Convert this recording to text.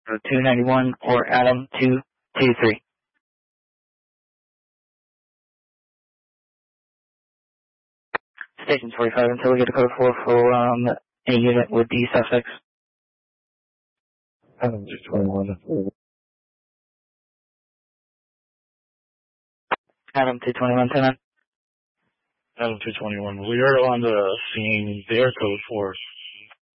291 or Adam 223. Station 45 until we get a code 4 for a unit with the suspects. Adam 221. Adam 221, 10. Adam 221. We are on the scene. Their code 4.